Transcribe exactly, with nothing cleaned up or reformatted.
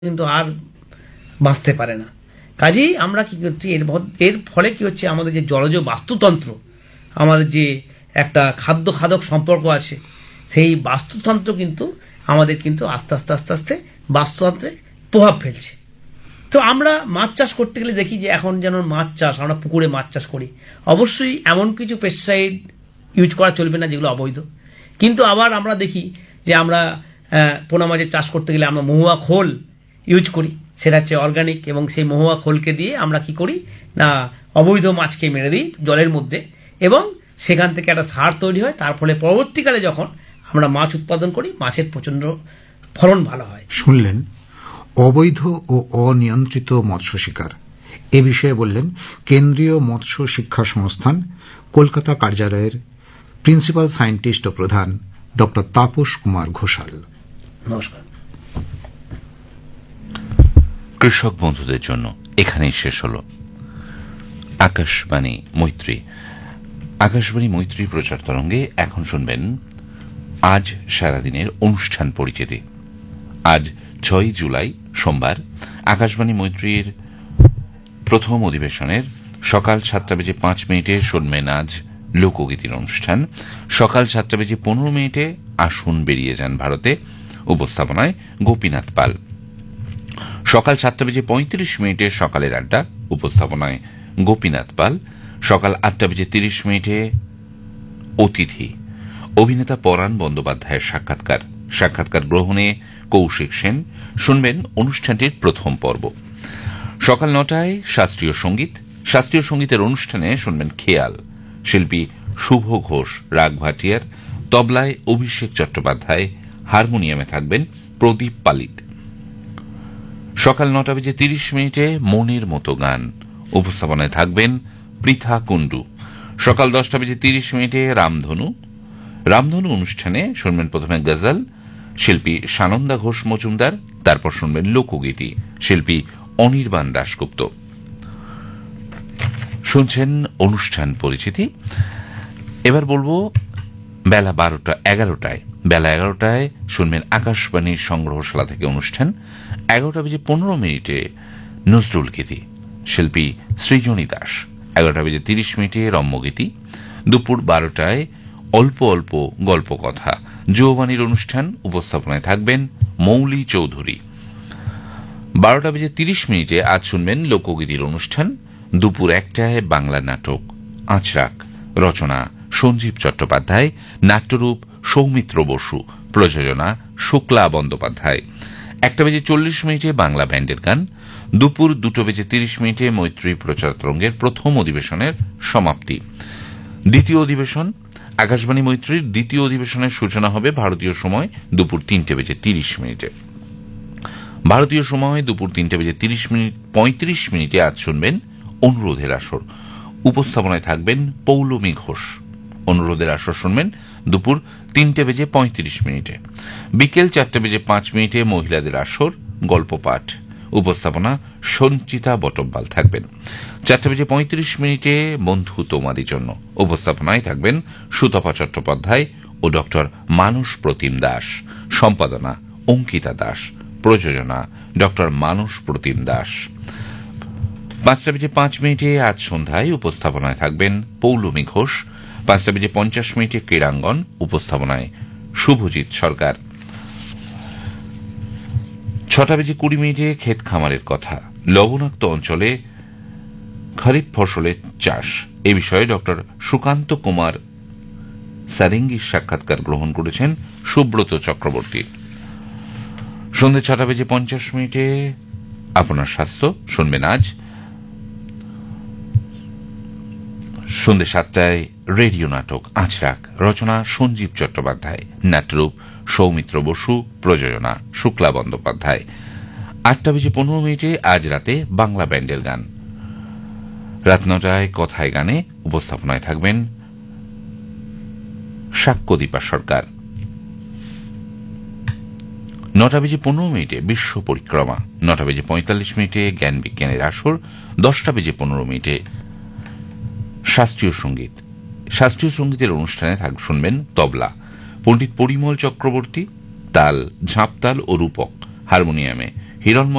কিন্তু আর বাঁচতে পারে না। কাজেই আমরা কি করছি, এর এর ফলে কি হচ্ছে, আমাদের যে জলজ বাস্তুতন্ত্র, আমাদের যে একটা খাদ্য খাদক সম্পর্ক আছে, সেই বাস্তুতন্ত্র কিন্তু আমাদের কিন্তু আস্তে আস্তে আস্তে আস্তে বাস্তুতন্ত্রে প্রভাব ফেলছে। তো আমরা মাছ চাষ করতে গেলে দেখি যে এখন যেন মাছ চাষ, আমরা পুকুরে মাছ চাষ করি, অবশ্যই এমন কিছু পেস্টিসাইড ইউজ করা চলবে না যেগুলো অবৈধ। কিন্তু আবার আমরা দেখি যে আমরা পোনা মাছের চাষ করতে গেলে আমরা মহুয়া খোল ইউজ করি, সেটা হচ্ছে অর্গানিক, এবং সেই মহুয়া খোলকে দিয়ে আমরা কি করি না অবৈধ মাছকে মেরে দিই জলের মধ্যে, এবং সেখান থেকে একটা সার তৈরি হয়। তার ফলে পরবর্তীকালে যখন আমরা মাছ উৎপাদন করি, মাছের প্রচণ্ড ফলন ভালো হয়। শুনলেন অবৈধ ও অনিয়ন্ত্রিত মৎস্য শিকার। এ বিষয়ে বললেন কেন্দ্রীয় মৎস্য শিক্ষা সংস্থান কলকাতা কার্যালয়ের প্রিন্সিপাল সায়েন্টিস্ট ও প্রধান ডক্টর তাপস কুমার ঘোষাল। নমস্কার। কৃষক বন্ধুদের জন্য এখানেই শেষ হল আকাশবাণী মৈত্রী। আকাশবাণী মৈত্রী প্রচার তরঙ্গে এখন শুনবেন আজ সারাদিনের অনুষ্ঠান পরিচিতি। আজ ছয় জুলাই সোমবার আকাশবাণী মৈত্রীর প্রথম অধিবেশনের সকাল সাতটা বেজে পাঁচ মিনিটে শুনবেন আজ লোকগীতির অনুষ্ঠান। সকাল সাতটা বেজে পনেরো মিনিটে আসুন বেরিয়ে যান ভারতে, উপস্থাপনায় গোপীনাথ পাল। সকাল সাতটা বেজে পঁয়ত্রিশ মিনিটে সকালের আড্ডা, উপস্থাপনায় গোপীনাথ পাল। সকাল আটটা বেজে তিরিশ মিনিটে অতিথি, অভিনেতা পরাণ বন্দ্যোপাধ্যায়ের সাক্ষাৎকার। সাক্ষাৎকার গ্রহণে কৌশিক সেন। শুনবেন অনুষ্ঠানটির প্রথম পর্ব। সকাল নটায় শাস্ত্রীয় সঙ্গীত। শাস্ত্রীয় সঙ্গীতের অনুষ্ঠানে শুনবেন খেয়াল, শিল্পী শুভ ঘোষ রাগ ভাটিয়ার, তবলায় অভিষেক চট্টোপাধ্যায়, হারমোনিয়ামে থাকবেন প্রদীপ পালিত। সকাল নটা বেজে তিরিশ মিনিটে মনের মতো গান, উপস্থাপনায় থাকবেন পৃথা কুণ্ডু। সকাল দশটা বেজে তিরিশ মিনিটে রামধনু। রামধনু অনুষ্ঠানে শুনবেন প্রথমে গজল, শিল্পী সানন্দা ঘোষ মজুমদার, তারপর শুনবেন লোকগীতি, শিল্পী অনির্বাণ দাশগুপ্ত। শুনছেন অনুষ্ঠান পরিচিতি। এবার বলবো বেলা বারোটা এগারোটায় বেলা এগারোটায় শুনবেন আকাশবাণীর সংগ্রহশালা থেকে অনুষ্ঠান। এগারোটা বেজে পনেরো মিনিটে নজরুল গীতি, শিল্পী সৃজনী দাস। এগারোটা বেজে তিরিশ মিনিটে রম্যগীতি। দুপুর বারোটায় অল্প অল্প গল্প কথা, যৌবাণীর অনুষ্ঠান, উপস্থাপনায় থাকবেন মৌলি চৌধুরী। বারোটা বেজে তিরিশ মিনিটে আজ শুনবেন লোকগীতির অনুষ্ঠান। দুপুর একটায় বাংলা নাটক আঁচরাক, রচনা সঞ্জীব চট্টোপাধ্যায়, নাট্যরূপ সৌমিত্র বসু, প্রযোজনা শুক্লা বন্দ্যোপাধ্যায়। একটা বেজে চল্লিশ মিনিটে বাংলা ব্যান্ডের গান। দুপুর দুটো বেজে তিরিশ মিনিটে মৈত্রী প্রচার তরঙ্গের প্রথম অধিবেশনের সমাপ্তি। দ্বিতীয় অধিবেশন আকাশবাণী মৈত্রীর দ্বিতীয় অধিবেশনের সূচনা হবে ভারতীয় সময় দুপুর তিনটে বেজে তিরিশ মিনিটে। ভারতীয় সময় দুপুর তিনটে বেজে তিরিশ মিনিট পঁয়ত্রিশ মিনিটে আজ শুনবেন অনুরোধের আসর, উপস্থাপনায় থাকবেন পৌলমী ঘোষ। অনুরোধের আসর শুনবেন দুপুর তিনটে বেজে পঁয়ত্রিশ মিনিটে। বিকেল চারটে বেজে পাঁচ মিনিটে মহিলাদের আসর, গল্প পাঠ, উপস্থাপনা সঞ্চিতা বটব্বাল থাকবেন। চারটে বেজে পঁয়ত্রিশ মিনিটে বন্ধু তোমারই জন্য, উপস্থাপনায় থাকবেন সুতপা চট্টোপাধ্যায় ও ডক্টর মানস প্রতিম দাস। সম্পাদনা অঙ্কিতা দাস, প্রযোজনা ডক্টর মানস প্রতিম দাস। পাঁচটা বেজে পাঁচ মিনিটে আজ সন্ধ্যায় উপস্থাপনায় থাকবেন পৌলমী ঘোষ। পাঁচটা বেজে পঞ্চাশ মিনিটে ক্রীড়াঙ্গন, উপস্থাপনায় শুভজিৎ সরকার। ছটা বেজে কুড়ি মিনিটে ক্ষেত খামারের কথা, লবণাক্ত অঞ্চলে খরিফ ফসলের চাষ, এ বিষয়ে ডক্টর সুকান্ত কুমার সারেঙ্গির সাক্ষাৎকার গ্রহণ করেছেন সুব্রত চক্রবর্তী। সন্ধ্যে ছটা বেজে পঞ্চাশ মিনিটে আপনার স্বাস্থ্য শুনবেন আজ। সন্ধ্যে সাতটায় রেডিও নাটক আঁচরাক, রচনা সঞ্জীব চট্টোপাধ্যায়, নাট্যরূপ সৌমিত্র বসু, প্রযোজনা শুক্লা বন্দ্যোপাধ্যায়। আটটা বেজে পনেরো মিনিটে আজ রাতে বাংলা ব্যান্ডের গান। রাত নটায় কথায় গানে, উপস্থাপনায় থাকবেন সাক্ষ্যদীপা সরকার। নটা বেজে পনেরো মিনিটে বিশ্ব পরিক্রমা। নটা বেজে পঁয়তাল্লিশ মিনিটে জ্ঞান বিজ্ঞানের আসর। দশটা বেজে পনেরো মিনিটে শাস্ত্রীয় সঙ্গীত। শাস্ত্রীয় সঙ্গীতের অনুষ্ঠানে থাক শুনবেন তবলা, পণ্ডিত পরিমল চক্রবর্তী, তাল ঝাঁপতাল ও রূপক, হারমোনিয়ামে হিরণময়